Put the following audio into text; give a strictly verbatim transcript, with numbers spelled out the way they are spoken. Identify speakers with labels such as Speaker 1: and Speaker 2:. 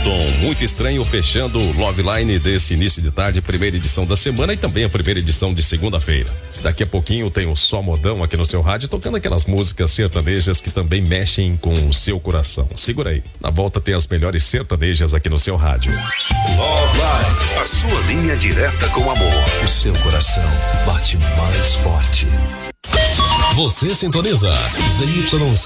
Speaker 1: Milton, Muito Estranho, fechando o Love Line desse início de tarde, primeira edição da semana e também a primeira edição de segunda-feira. Daqui a pouquinho tem o Só Modão aqui no seu rádio, tocando aquelas músicas sertanejas que também mexem com o seu coração. Segura aí, na volta tem as melhores sertanejas aqui no seu rádio.
Speaker 2: Love Line, a sua linha direta com amor.
Speaker 3: O seu coração bate mais forte.
Speaker 4: Você sintoniza Z Y